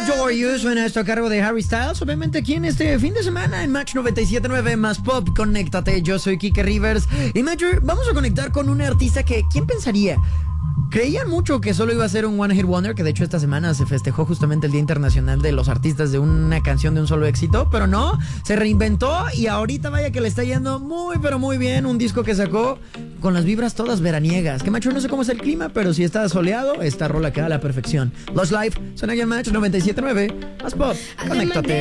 Adore You suena esto a cargo de Harry Styles, obviamente aquí en este fin de semana en Match 97.9 más Pop. Conéctate, yo soy Kike Rivers y Match, vamos a conectar con una artista que, ¿quién pensaría? Creían mucho que solo iba a ser un One Hit Wonder, que de hecho esta semana se festejó justamente el Día Internacional de los Artistas de una canción de un solo éxito, pero no, se reinventó y ahorita vaya que le está yendo muy pero muy bien, un disco que sacó con las vibras todas veraniegas. Que Macho, no sé cómo es el clima, pero si está soleado, esta rola queda a la perfección. Lost Life, suena ya en Match 97.9, más Pop, conéctate.